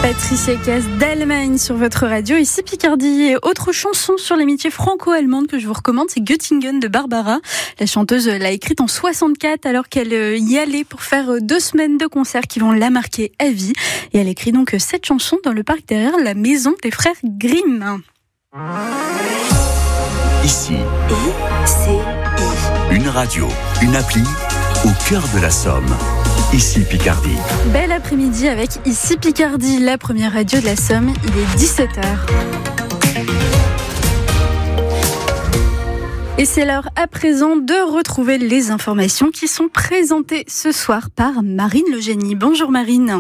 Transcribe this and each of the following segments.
Patricia Cass d'Allemagne sur votre radio, ici Picardie. Et autre chanson sur l'amitié franco-allemande que je vous recommande, c'est Göttingen de Barbara. La chanteuse l'a écrite en 64 alors qu'elle y allait pour faire 2 semaines de concerts qui vont la marquer à vie. Et elle écrit donc cette chanson dans le parc derrière la maison des frères Grimm. Ici, une radio, une appli au cœur de la Somme. Ici Picardie. Bel après-midi avec Ici Picardie, la première radio de la Somme. Il est 17h. Et c'est l'heure à présent de retrouver les informations qui sont présentées ce soir par Marine Le Génie. Bonjour Marine.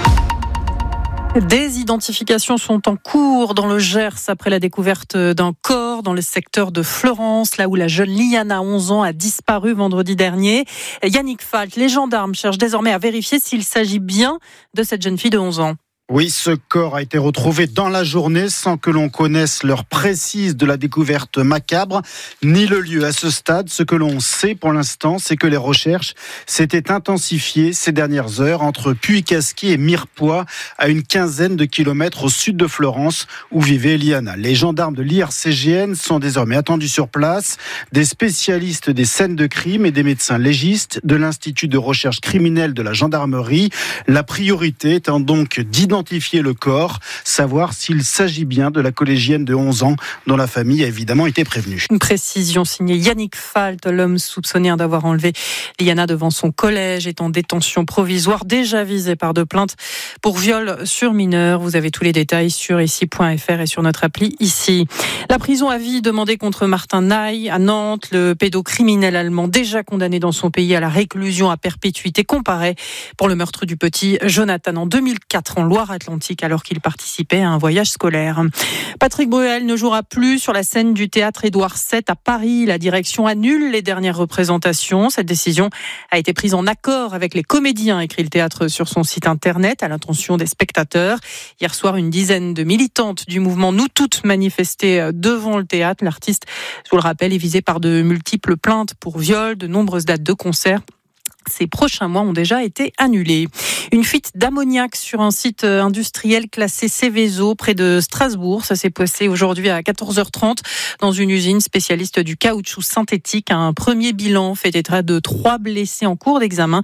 Des identifications sont en cours dans le Gers après la découverte d'un corps dans le secteur de Florence, là où la jeune Liana, 11 ans, a disparu vendredi dernier. Yannick Falt, les gendarmes cherchent désormais à vérifier s'il s'agit bien de cette jeune fille de 11 ans. Oui, ce corps a été retrouvé dans la journée sans que l'on connaisse l'heure précise de la découverte macabre, ni le lieu. À ce stade, ce que l'on sait pour l'instant, c'est que les recherches s'étaient intensifiées ces dernières heures entre Puy-Casquier et Mirepoix, à une quinzaine de kilomètres au sud de Florence, où vivait Liana. Les gendarmes de l'IRCGN sont désormais attendus sur place. Des spécialistes des scènes de crime et des médecins légistes de l'Institut de recherche criminelle de la gendarmerie. La priorité étant donc d'identifier le corps, savoir s'il s'agit bien de la collégienne de 11 ans dont la famille a évidemment été prévenue. Une précision signée Yannick Falt, l'homme soupçonné d'avoir enlevé Liana devant son collège, est en détention provisoire, déjà visé par 2 plaintes pour viol sur mineur. Vous avez tous les détails sur ici.fr et sur notre appli Ici. La prison à vie demandée contre Martin Naï à Nantes, le pédocriminel allemand déjà condamné dans son pays à la réclusion à perpétuité comparée pour le meurtre du petit Jonathan en 2004 en Loire-Atlantique alors qu'il participait à un voyage scolaire. Patrick Bruel ne jouera plus sur la scène du théâtre Édouard VII à Paris. La direction annule les dernières représentations. Cette décision a été prise en accord avec les comédiens, écrit le théâtre sur son site internet, à l'intention des spectateurs. Hier soir, une dizaine de militantes du mouvement Nous Toutes manifestaient devant le théâtre. L'artiste, je vous le rappelle, est visé par de multiples plaintes pour viol. De nombreuses dates de concerts ces prochains mois ont déjà été annulés. Une fuite d'ammoniac sur un site industriel classé Céveso près de Strasbourg. Ça s'est passé aujourd'hui à 14h30 dans une usine spécialiste du caoutchouc synthétique. Un premier bilan fait état de 3 blessés en cours d'examen,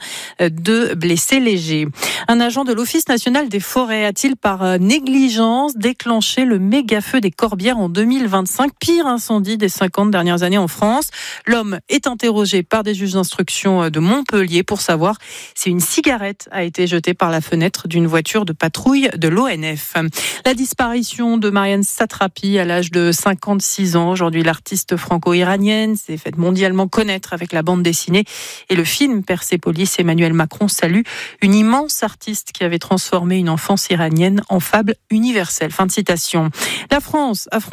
2 blessés légers. Un agent de l'Office national des forêts a-t-il par négligence déclenché le méga-feu des Corbières en 2025, pire incendie des 50 dernières années en France? L'homme est interrogé par des juges d'instruction de Montpellier pour savoir si une cigarette a été jetée par la fenêtre d'une voiture de patrouille de l'ONF. La disparition de Marianne Satrapi à l'âge de 56 ans. Aujourd'hui, l'artiste franco-iranienne s'est faite mondialement connaître avec la bande dessinée et le film Persépolis. Emmanuel Macron salue une immense artiste qui avait transformé une enfance iranienne en fable universelle. Fin de citation. La France affronte